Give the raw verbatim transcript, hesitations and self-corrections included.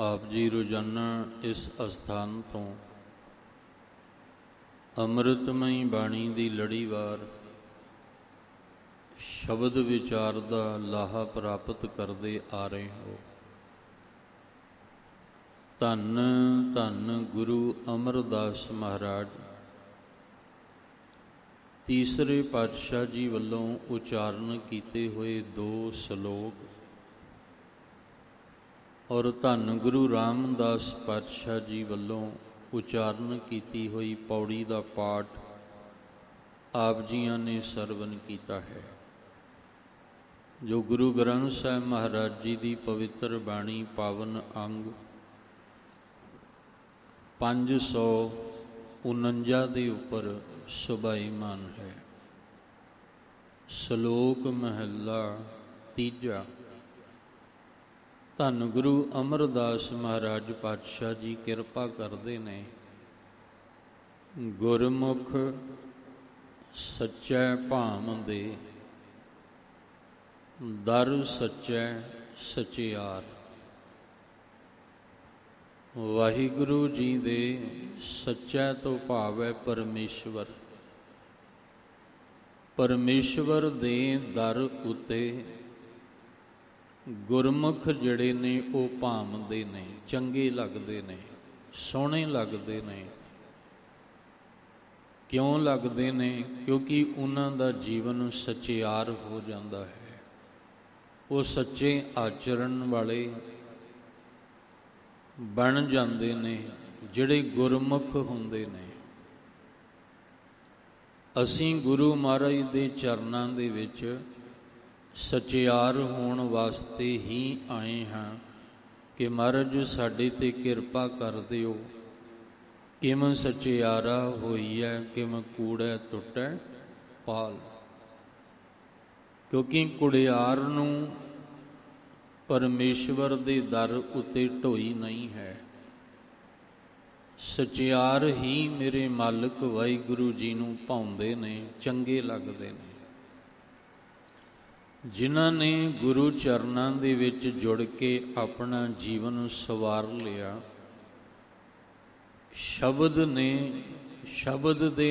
ਆਪ ਜੀ ਰੋਜ਼ਾਨਾ ਇਸ ਅਸਥਾਨ ਤੋਂ ਅੰਮ੍ਰਿਤਮਈ ਬਾਣੀ ਦੀ ਲੜੀਵਾਰ ਸ਼ਬਦ ਵਿਚਾਰ ਦਾ ਲਾਹਾ ਪ੍ਰਾਪਤ ਕਰਦੇ ਆ ਰਹੇ ਹੋ। ਧੰਨ ਧੰਨ ਗੁਰੂ ਅਮਰਦਾਸ ਮਹਾਰਾਜ ਤੀਸਰੇ ਪਾਤਸ਼ਾਹ ਜੀ ਵੱਲੋਂ ਉਚਾਰਨ ਕੀਤੇ ਹੋਏ ਦੋ ਸ਼ਲੋਕ ਔਰ ਧੰਨ ਗੁਰੂ ਰਾਮਦਾਸ ਪਾਤਸ਼ਾਹ ਜੀ ਵੱਲੋਂ ਉਚਾਰਨ ਕੀਤੀ ਹੋਈ ਪੌੜੀ ਦਾ ਪਾਠ ਆਪ ਜੀਆਂ ਨੇ ਸਰਵਨ ਕੀਤਾ ਹੈ। ਜੋ ਗੁਰੂ ਗ੍ਰੰਥ ਸਾਹਿਬ ਮਹਾਰਾਜ ਜੀ ਦੀ ਪਵਿੱਤਰ ਬਾਣੀ ਪਾਵਨ ਅੰਗ ਪੰਜ ਸੌ ਉਣੰਜਾ ਦੇ ਉੱਪਰ ਸੁਭਾਈਮਾਨ ਹੈ। ਸ਼ਲੋਕ ਮਹੱਲਾ ਤੀਜਾ। ਧੰਨ ਗੁਰੂ ਅਮਰਦਾਸ ਮਹਾਰਾਜ ਪਾਤਸ਼ਾਹ ਜੀ ਕਿਰਪਾ ਕਰਦੇ ਨੇ, ਗੁਰਮੁਖ ਸੱਚੈ ਭਾਮ ਦੇ, ਦਰ ਸੱਚੈ ਸਚਿਆਰ। ਵਾਹਿਗੁਰੂ ਜੀ ਦੇ ਸੱਚੈ ਤੋਂ ਭਾਵ ਹੈ ਪਰਮੇਸ਼ਵਰ। ਪਰਮੇਸ਼ਵਰ ਦੇ ਦਰ ਉੱਤੇ ਗੁਰਮੁਖ ਜਿਹੜੇ ਨੇ ਉਹ ਭਾਮਦੇ ਨੇ, ਚੰਗੇ ਲੱਗਦੇ ਨੇ, ਸੋਹਣੇ ਲੱਗਦੇ ਨੇ। ਕਿਉਂ ਲੱਗਦੇ ਨੇ? ਕਿਉਂਕਿ ਉਹਨਾਂ ਦਾ ਜੀਵਨ ਸਚਿਆਰ ਹੋ ਜਾਂਦਾ ਹੈ। ਉਹ ਸੱਚੇ ਆਚਰਣ ਵਾਲੇ ਬਣ ਜਾਂਦੇ ਨੇ ਜਿਹੜੇ ਗੁਰਮੁਖ ਹੁੰਦੇ ਨੇ। ਅਸੀਂ ਗੁਰੂ ਮਹਾਰਾਜ ਦੇ ਚਰਨਾਂ ਦੇ ਵਿੱਚ ਸਚਿਆਰ ਹੋਣ ਵਾਸਤੇ ਹੀ ਆਏ ਹਾਂ ਕਿ ਮਹਾਰਾਜ ਸਾਡੇ 'ਤੇ ਕਿਰਪਾ ਕਰ ਦਿਓ। ਕਿਵੇਂ ਸਚਿਆਰਾ ਹੋਈ ਹੈ, ਕਿਵੇਂ ਕੂੜੈ ਟੁੱਟੈ ਪਾਲ। ਕਿਉਂਕਿ ਕੁੜਿਆਰ ਨੂੰ ਪਰਮੇਸ਼ਵਰ ਦੇ ਦਰ ਉੱਤੇ ਢੋਈ ਨਹੀਂ ਹੈ। ਸਚਿਆਰ ਹੀ ਮੇਰੇ ਮਾਲਕ ਵਾਹਿਗੁਰੂ ਜੀ ਨੂੰ ਭਾਉਂਦੇ ਨੇ, ਚੰਗੇ ਲੱਗਦੇ ਨੇ। ਜਿਨ੍ਹਾਂ ਨੇ ਗੁਰੂ ਚਰਨਾਂ ਦੇ ਵਿੱਚ ਜੁੜ ਕੇ ਆਪਣਾ ਜੀਵਨ ਸਵਾਰ ਲਿਆ, ਸ਼ਬਦ ਨੇ ਸ਼ਬਦ ਦੇ